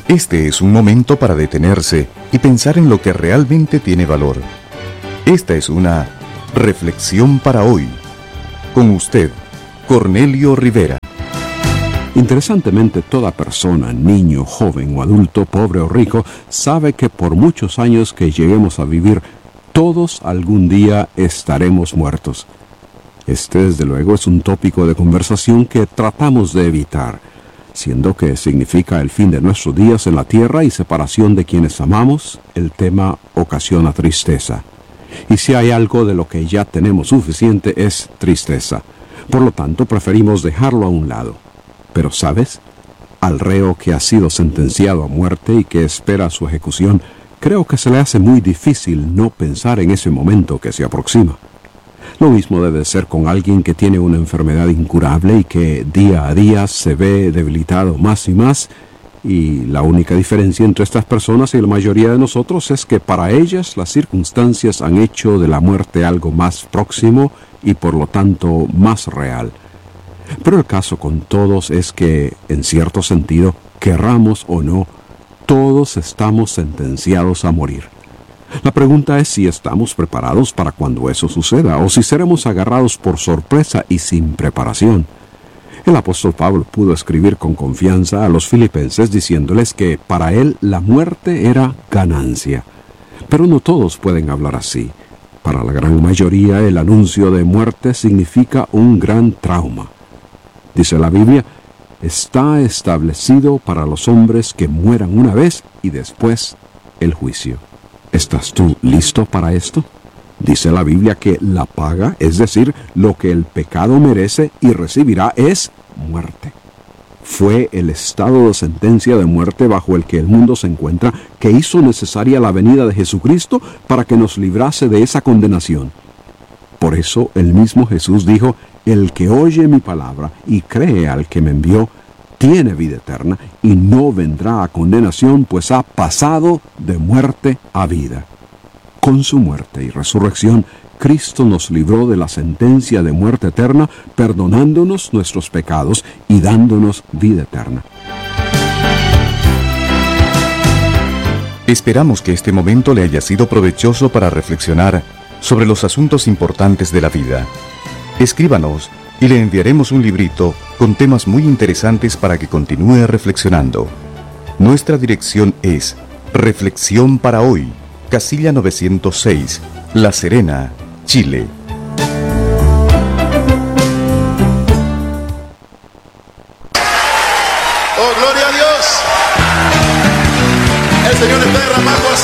Este es un momento para detenerse y pensar en lo que realmente tiene valor. Esta es una reflexión para hoy. Con usted, Cornelio Rivera. Interesantemente, toda persona, niño, joven o adulto, pobre o rico, sabe que por muchos años que lleguemos a vivir, todos algún día estaremos muertos. Este, desde luego, es un tópico de conversación que tratamos de evitar, siendo que significa el fin de nuestros días en la tierra y separación de quienes amamos. El tema ocasiona tristeza. Y si hay algo de lo que ya tenemos suficiente es tristeza. Por lo tanto, preferimos dejarlo a un lado. Pero, ¿sabes? Al reo que ha sido sentenciado a muerte y que espera su ejecución, creo que se le hace muy difícil no pensar en ese momento que se aproxima. Lo mismo debe ser con alguien que tiene una enfermedad incurable y que día a día se ve debilitado más y más, y la única diferencia entre estas personas y la mayoría de nosotros es que para ellas las circunstancias han hecho de la muerte algo más próximo y por lo tanto más real. Pero el caso con todos es que, en cierto sentido, querramos o no, todos estamos sentenciados a morir. La pregunta es si estamos preparados para cuando eso suceda, o si seremos agarrados por sorpresa y sin preparación. El apóstol Pablo pudo escribir con confianza a los filipenses diciéndoles que para él la muerte era ganancia. Pero no todos pueden hablar así. Para la gran mayoría el anuncio de muerte significa un gran trauma. Dice la Biblia, está establecido para los hombres que mueran una vez y después el juicio. ¿Estás tú listo para esto? Dice la Biblia que la paga, es decir, lo que el pecado merece y recibirá, es muerte. Fue el estado de sentencia de muerte bajo el que el mundo se encuentra que hizo necesaria la venida de Jesucristo para que nos librase de esa condenación. Por eso el mismo Jesús dijo, el que oye mi palabra y cree al que me envió, tiene vida eterna y no vendrá a condenación, pues ha pasado de muerte a vida. Con su muerte y resurrección, Cristo nos libró de la sentencia de muerte eterna, perdonándonos nuestros pecados y dándonos vida eterna. Esperamos que este momento le haya sido provechoso para reflexionar sobre los asuntos importantes de la vida. Escríbanos y le enviaremos un librito con temas muy interesantes para que continúe reflexionando. Nuestra dirección es Reflexión para Hoy, Casilla 906, La Serena, Chile. ¡Oh, gloria a Dios! El Señor está derramando